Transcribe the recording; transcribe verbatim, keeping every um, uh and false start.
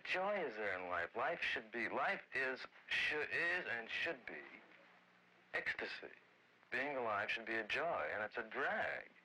What joy is there in life? Life should be, life is, should, is and should be ecstasy. Being alive should be a joy, and it's a drag.